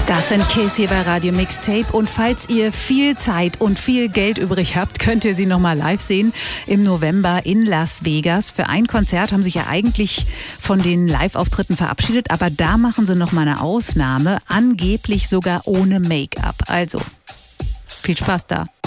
Das sind Kiss hier bei Radio Mixtape. Und falls ihr viel Zeit und viel Geld übrig habt, könnt ihr sie nochmal live sehen im November in Las Vegas. Für ein Konzert haben sich ja eigentlich von den Live-Auftritten verabschiedet, aber da machen sie nochmal eine Ausnahme, angeblich sogar ohne Make-up. Also, viel Spaß da.